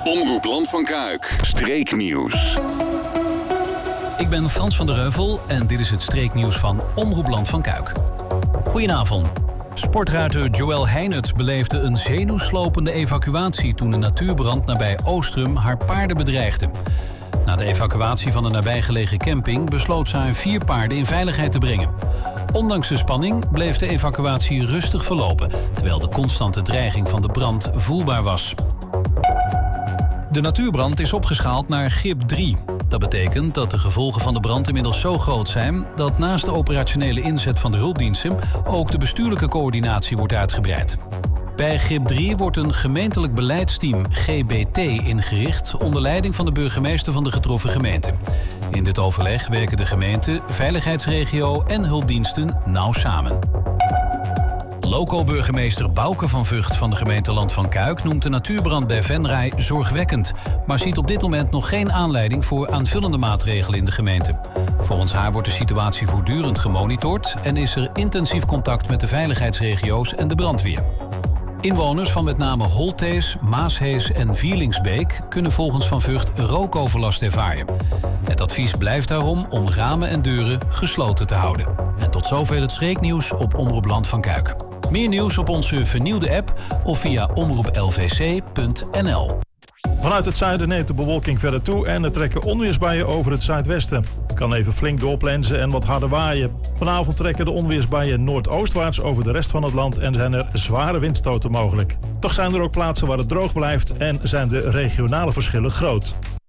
Omroep Land van Kuik. Streeknieuws. Ik ben Frans van der Heuvel en dit is het streeknieuws van Omroep Land van Kuik. Goedenavond. Sportruiter Joël Heinert beleefde een zenuwslopende evacuatie toen een natuurbrand nabij Oostrum haar paarden bedreigde. Na de evacuatie van een nabijgelegen camping besloot ze haar 4 paarden in veiligheid te brengen. Ondanks de spanning bleef de evacuatie rustig verlopen, terwijl de constante dreiging van de brand voelbaar was. De natuurbrand is opgeschaald naar grip 3. Dat betekent dat de gevolgen van de brand inmiddels zo groot zijn dat naast de operationele inzet van de hulpdiensten ook de bestuurlijke coördinatie wordt uitgebreid. Bij grip 3 wordt een gemeentelijk beleidsteam GBT ingericht onder leiding van de burgemeester van de getroffen gemeente. In dit overleg werken de gemeente, veiligheidsregio en hulpdiensten nauw samen. Loco-burgemeester Bouke van Vught van de gemeente Land van Kuik noemt de natuurbrand bij Venray zorgwekkend, maar ziet op dit moment nog geen aanleiding voor aanvullende maatregelen in de gemeente. Volgens haar wordt de situatie voortdurend gemonitord en is er intensief contact met de veiligheidsregio's en de brandweer. Inwoners van met name Holthees, Maashees en Vierlingsbeek kunnen volgens Van Vught rookoverlast ervaren. Het advies blijft daarom om ramen en deuren gesloten te houden. En tot zover het streeknieuws op Omroep Land van Kuik. Meer nieuws op onze vernieuwde app of via omroeplvc.nl. Vanuit het zuiden neemt de bewolking verder toe en er trekken onweersbuien over het zuidwesten. Het kan even flink doorplensen en wat harder waaien. Vanavond trekken de onweersbuien noordoostwaarts over de rest van het land en zijn er zware windstoten mogelijk. Toch zijn er ook plaatsen waar het droog blijft en zijn de regionale verschillen groot.